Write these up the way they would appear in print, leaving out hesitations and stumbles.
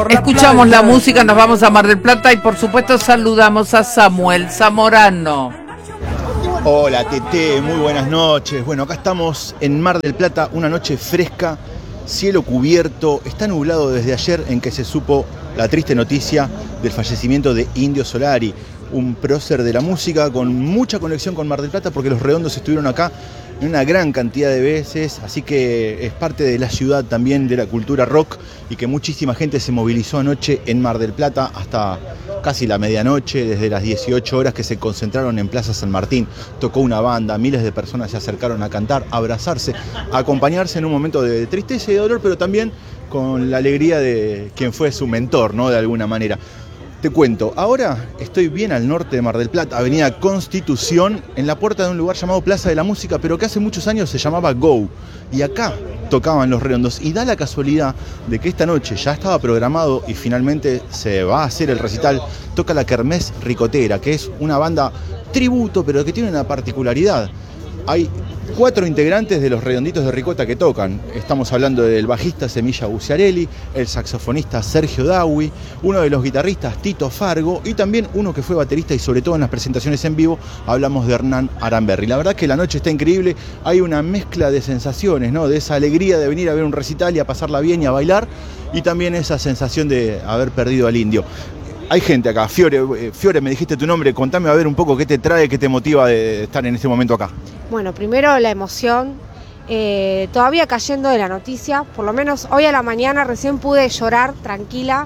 Escuchamos la música, nos vamos a Mar del Plata y por supuesto saludamos a Samuel Zamorano. Hola Tete, muy buenas noches. Bueno, acá estamos en Mar del Plata, una noche fresca, cielo cubierto, está nublado desde ayer en que se supo la triste noticia del fallecimiento de Indio Solari, un prócer de la música con mucha conexión con Mar del Plata porque los Redondos estuvieron acá en una gran cantidad de veces, así que es parte de la ciudad también de la cultura rock y que muchísima gente se movilizó anoche en Mar del Plata hasta casi la medianoche, desde las 18 horas que se concentraron en Plaza San Martín. Tocó una banda, miles de personas se acercaron a cantar, a abrazarse, a acompañarse en un momento de tristeza y de dolor, pero también con la alegría de quien fue su mentor, ¿no? De alguna manera. Te cuento, ahora estoy bien al norte de Mar del Plata, avenida Constitución, en la puerta de un lugar llamado Plaza de la Música, pero que hace muchos años se llamaba Go. Y acá tocaban los Redondos. Y da la casualidad de que esta noche ya estaba programado y finalmente se va a hacer el recital. Toca la Kermés Ricotera, que es una banda tributo, pero que tiene una particularidad. Hay 4 integrantes de los Redonditos de Ricota que tocan. Estamos hablando del bajista Semilla Buciarelli, el saxofonista Sergio Dawi, uno de los guitarristas Tito Fargo y también uno que fue baterista y sobre todo en las presentaciones en vivo hablamos de Hernán Aramberri. La verdad que la noche está increíble, hay una mezcla de sensaciones, ¿no? De esa alegría de venir a ver un recital y a pasarla bien y a bailar y también esa sensación de haber perdido al Indio. Hay gente acá, Fiore, me dijiste tu nombre, contame a ver un poco qué te trae, qué te motiva de estar en este momento acá. Bueno, primero la emoción, todavía cayendo de la noticia, por lo menos hoy a la mañana recién pude llorar tranquila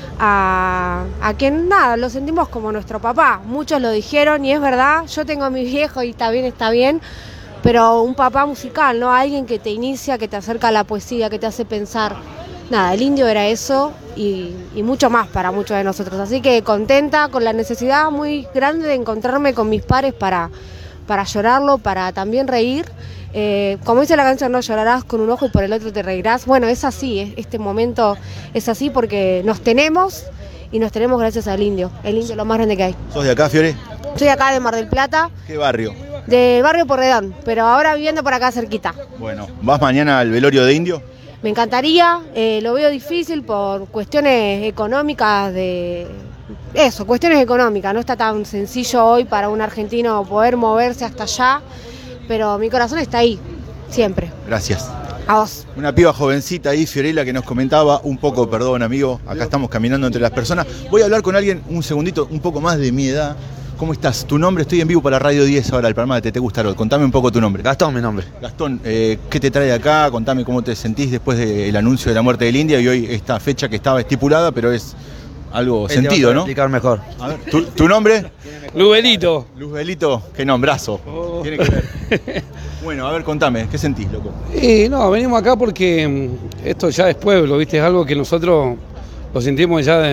a quien nada, lo sentimos como nuestro papá, muchos lo dijeron y es verdad, yo tengo a mi viejo y está bien, pero un papá musical, ¿no? Alguien que te inicia, que te acerca a la poesía, que te hace pensar. Nada, el Indio era eso y mucho más para muchos de nosotros, así que contenta, con la necesidad muy grande de encontrarme con mis pares para llorarlo, para también reír. Como dice la canción, no llorarás con un ojo y por el otro te reirás. Bueno, es así, este momento es así porque nos tenemos y nos tenemos gracias al Indio. El Indio es lo más grande que hay. ¿Sos de acá, Fiore? Soy acá de Mar del Plata. ¿Qué barrio? Del barrio Porredón, pero ahora viviendo por acá cerquita. Bueno, ¿vas mañana al velorio de Indio? Me encantaría, lo veo difícil por cuestiones económicas cuestiones económicas, no está tan sencillo hoy para un argentino poder moverse hasta allá, pero mi corazón está ahí, siempre. Gracias. A vos. Una piba jovencita ahí, Fiorella, que nos comentaba un poco, perdón amigo, acá estamos caminando entre las personas. Voy a hablar con alguien un segundito, un poco más de mi edad. ¿Cómo estás? Tu nombre, estoy en vivo para Radio 10 ahora, el programa de Tete Gustarol. Contame un poco tu nombre. Gastón, mi nombre. Gastón, ¿qué te trae acá? Contame cómo te sentís después del anuncio de la muerte del India y hoy esta fecha que estaba estipulada, pero es algo sentido, ¿no? Explicar mejor. A ver, ¿tu nombre? Luzbelito. Luzbelito, qué nombrazo. Oh. Tiene que ver. Bueno, a ver, contame, ¿qué sentís, loco? No, venimos acá porque esto ya es pueblo, ¿viste? Es algo que nosotros lo sentimos ya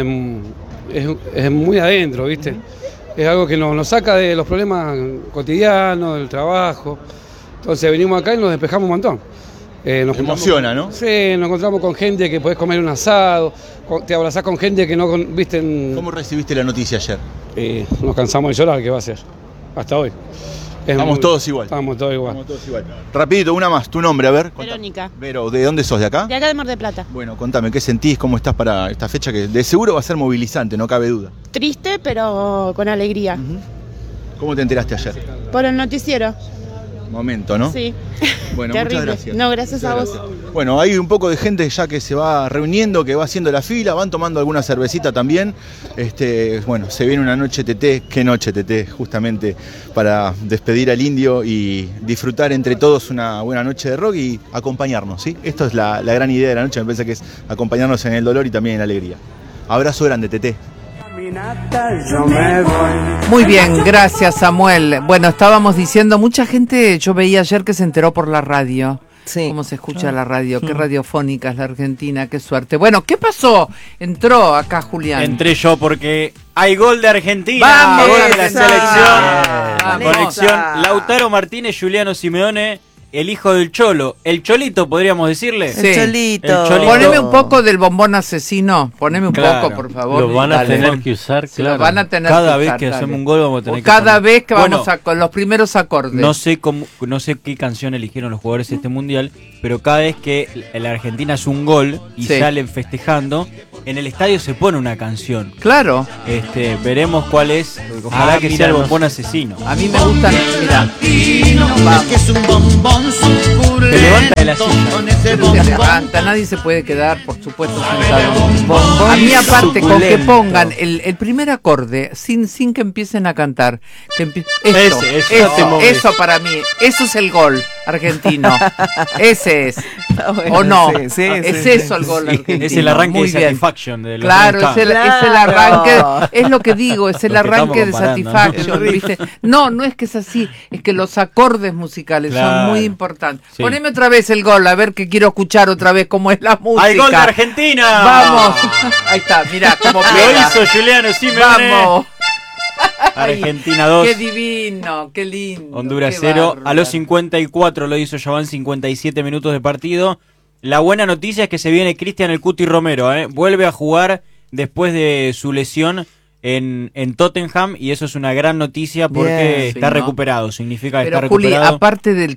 es muy adentro, ¿viste? Es algo que nos saca de los problemas cotidianos, del trabajo. Entonces venimos acá y nos despejamos un montón. Nos emociona, ¿no? Sí, nos encontramos con gente que podés comer un asado, te abrazás con gente que no viste. ¿Cómo recibiste la noticia ayer? Nos cansamos de llorar, ¿qué va a ser? Hasta hoy. Estamos todos igual. Estamos todos igual. Rapidito, una más, tu nombre, a ver. Verónica. Vero, ¿de dónde sos? ¿De acá? De acá de Mar del Plata. Bueno, contame, ¿qué sentís? ¿Cómo estás para esta fecha que de seguro va a ser movilizante, no cabe duda? Triste, pero con alegría. ¿Cómo te enteraste ayer? Por el noticiero. Momento, ¿no? Sí. Bueno, terrible. Muchas gracias. No, gracias muchas a vos. Gracias. Bueno, hay un poco de gente ya que se va reuniendo, que va haciendo la fila, van tomando alguna cervecita también. Bueno, se viene una noche Teté, qué noche Teté, justamente para despedir al Indio y disfrutar entre todos una buena noche de rock y acompañarnos, ¿sí? Esto es la gran idea de la noche, me parece que es acompañarnos en el dolor y también en la alegría. Abrazo grande, Teté. Muy bien, gracias Samuel. Bueno, estábamos diciendo, mucha gente, yo veía ayer que se enteró por la radio. Sí. ¿Cómo se escucha la radio? Qué radiofónica es la Argentina, qué suerte. Bueno, ¿qué pasó? Entró acá Julián. Entré yo porque hay gol de Argentina. ¡Vamos! Gol de la selección. Conexión Lautaro Martínez, Juliano Simeone el hijo del Cholo, el Cholito, podríamos decirle. Sí. El Cholito. Poneme un poco del bombón asesino. Poneme un poco, por favor. Lo van a Dale. tener que usar, Sí, claro. lo van a tener Cada que vez usar, que dale. hacemos un gol vamos a tener que cada poner. vez que Bueno, vamos con los primeros acordes. No sé qué canción eligieron los jugadores de este mundial, pero cada vez que la Argentina hace un gol y Sí. salen festejando, en el estadio se pone una canción. Claro. Veremos cuál es. Ojalá que sea el bombón asesino. A mí me gustan, mira. Te levanta de la silla. Se levanta, nadie se puede quedar, por supuesto, sentado. A mí aparte, con que pongan el primer acorde, sin que empiecen a cantar. Eso para mí, eso es el gol argentino. Ese es. Bueno, ¿O no? sí, Es eso el gol argentino. Es el arranque Muy de bien. Satisfaction de los Claro, es americanos. el arranque, es lo que digo, es el Lo que arranque de estamos comparando, Satisfaction, ¿viste? No es que es así, es que los acordes musicales son Claro. muy importantes. Sí. Poneme otra vez el gol, a ver que quiero escuchar otra vez cómo es la música. ¡Hay gol de Argentina! ¡Vamos! Ahí está, mirá cómo Lo pega. hizo Juliano Simeone. ¡Vamos! Argentina 2. ¡Qué divino! ¡Qué lindo! Honduras qué 0. bárbaro. A los 54 lo hizo, ya van 57 minutos de partido. La buena noticia es que se viene Cristian el Cuti Romero. Vuelve a jugar después de su lesión en Tottenham y eso es una gran noticia porque Bien, está sí, ¿no? recuperado. Significa que Pero está Juli, recuperado. aparte del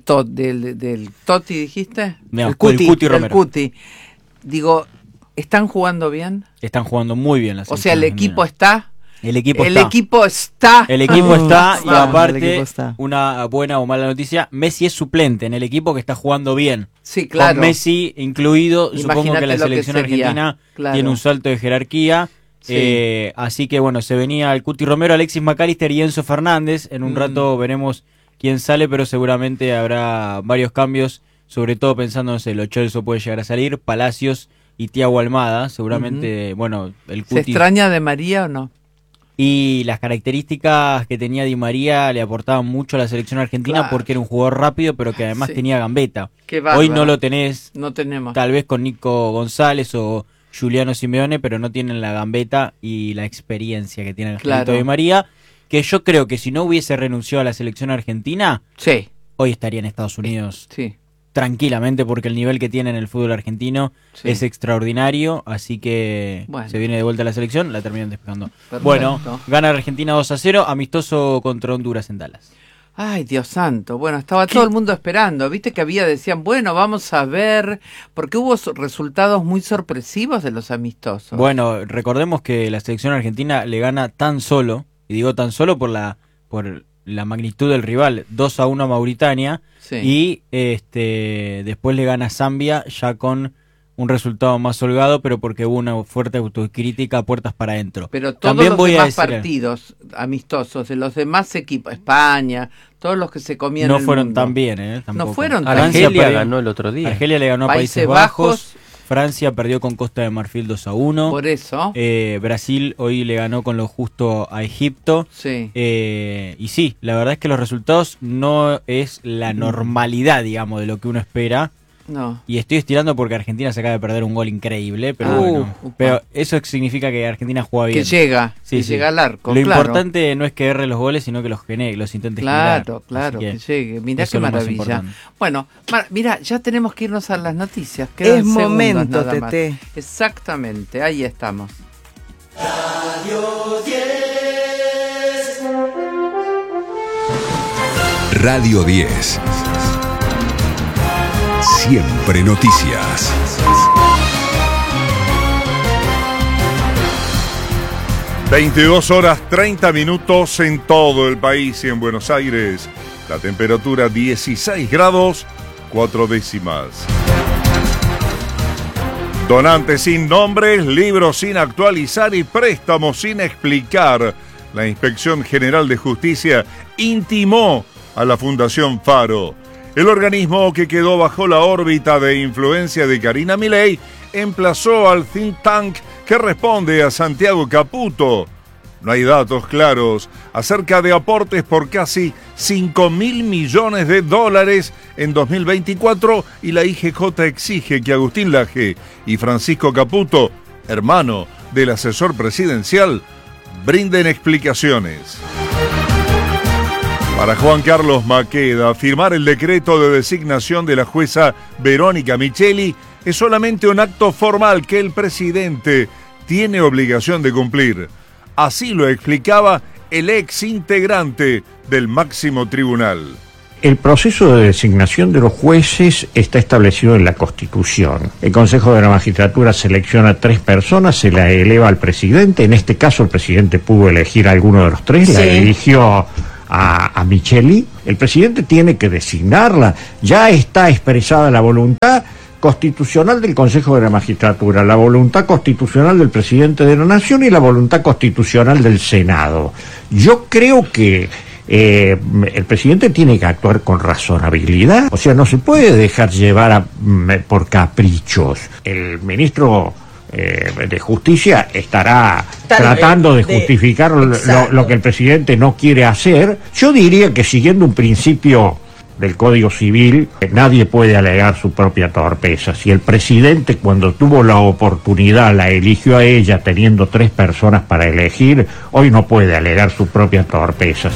Toti, ¿dijiste? No, el Cuti el Romero. Cuti. Digo, ¿están jugando bien? Están jugando muy bien la O sea, selección el equipo argentina. está... El equipo El está. equipo está. El equipo está y Vamos, el aparte, equipo está. una buena o mala noticia, Messi es suplente en el equipo que está jugando bien. Sí, claro. Con Messi incluido, supongo Imagínate que la lo que selección sería, argentina claro. tiene un salto de jerarquía. Sí. Así que bueno, se venía el Cuti Romero, Alexis McAllister y Enzo Fernández. En un rato veremos quién sale, pero seguramente habrá varios cambios, sobre todo pensando, no sé, Lo Celso puede llegar a salir, Palacios y Thiago Almada. Seguramente, bueno, el ¿Se Cuti... extraña de María o no? Y las características que tenía Di María le aportaban mucho a la selección argentina Claro. porque era un jugador rápido, pero que además Sí. tenía gambeta. Qué bárbaro. Hoy no lo tenés, No tenemos. tal vez con Nico González o Juliano Simeone, pero no tienen la gambeta y la experiencia que tiene el Claro. Angelito Di María, que yo creo que si no hubiese renunciado a la selección argentina, Sí, hoy estaría en Estados Unidos sí. tranquilamente porque el nivel que tiene en el fútbol argentino Sí. es extraordinario, así que Bueno. se viene de vuelta a la selección, la terminan despejando. Perfecto. Bueno, gana Argentina 2-0, amistoso contra Honduras en Dallas. Ay, Dios santo. Bueno, estaba todo el mundo esperando. Viste que decían, bueno, vamos a ver, porque hubo resultados muy sorpresivos de los amistosos. Bueno, recordemos que la selección argentina le gana tan solo, y digo tan solo por la magnitud del rival, 2-1 a Mauritania, Sí. y después le gana a Zambia ya con un resultado más holgado, pero porque hubo una fuerte autocrítica, puertas para adentro. Pero todos También los voy a demás decir- partidos amistosos de los demás equipos, España, todos los que se comían no el fueron mundo. tan bien, tampoco. No fueron tan Argelia Francia perdió- ganó el otro día. Argelia le ganó a Países Bajos, Francia perdió con Costa de Marfil 2-1. Por eso. Brasil hoy le ganó con lo justo a Egipto. Sí. Y sí, la verdad es que los resultados no es la normalidad, digamos, de lo que uno espera. No. Y estoy estirando porque Argentina se acaba de perder un gol increíble, pero bueno. upa. Pero eso significa que Argentina juega bien. Que llega, Sí, que sí. llega al arco. Lo claro. importante no es que erre los goles, sino que los genere, los intente generar. Claro, claro, Así que llegue. Mirá eso qué es lo más maravilla. importante. Bueno, mira, ya tenemos que irnos a las noticias. Quedan Es segundos momento, nada más. Tete. Exactamente, ahí estamos. Radio 10. Siempre noticias. (22:30) en todo el país y en Buenos Aires. La temperatura 16 grados, 4 décimas. Donantes sin nombres, libros sin actualizar y préstamos sin explicar. La Inspección General de Justicia intimó a la Fundación Faro. El organismo que quedó bajo la órbita de influencia de Karina Milei emplazó al think tank que responde a Santiago Caputo. No hay datos claros acerca de aportes por casi 5.000 millones de dólares en 2024 y la IGJ exige que Agustín Laje y Francisco Caputo, hermano del asesor presidencial, brinden explicaciones. Para Juan Carlos Maqueda, firmar el decreto de designación de la jueza Verónica Micheli es solamente un acto formal que el presidente tiene obligación de cumplir. Así lo explicaba el ex integrante del máximo tribunal. El proceso de designación de los jueces está establecido en la Constitución. El Consejo de la Magistratura selecciona 3 personas, se la eleva al presidente. En este caso el presidente pudo elegir a alguno de los 3, sí. La eligió a Micheli. El presidente tiene que designarla. Ya está expresada la voluntad constitucional del Consejo de la Magistratura, la voluntad constitucional del presidente de la Nación y la voluntad constitucional del Senado. Yo creo que el presidente tiene que actuar con razonabilidad, o sea, no se puede dejar llevar por caprichos. El ministro de Justicia estará tratando de justificar lo que el presidente no quiere hacer. Yo diría que siguiendo un principio del Código Civil, nadie puede alegar su propia torpeza. Si el presidente, cuando tuvo la oportunidad, la eligió a ella teniendo 3 personas para elegir, hoy no puede alegar sus propias torpezas.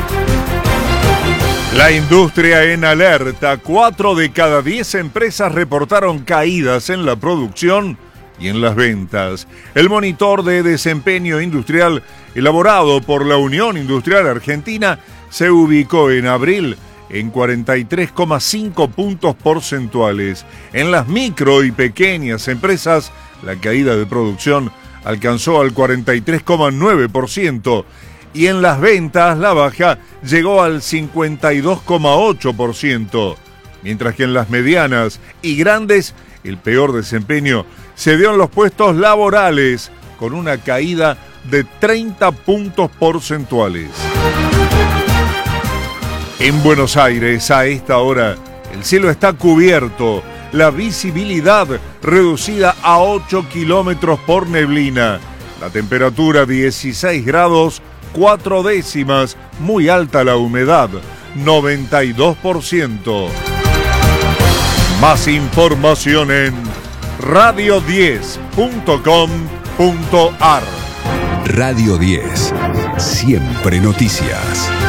La industria en alerta. 4 de cada 10 empresas reportaron caídas en la producción y en las ventas. El monitor de desempeño industrial elaborado por la Unión Industrial Argentina se ubicó en abril en 43,5 puntos porcentuales. En las micro y pequeñas empresas, la caída de producción alcanzó al 43,9%. Y en las ventas la baja llegó al 52,8%, mientras que en las medianas y grandes el peor desempeño se dio en los puestos laborales, con una caída de 30 puntos porcentuales. En Buenos Aires, a esta hora, el cielo está cubierto, la visibilidad reducida a 8 kilómetros por neblina, la temperatura 16 grados 4 décimas, muy alta la humedad, 92%. Más información en radio10.com.ar. Radio 10, siempre noticias.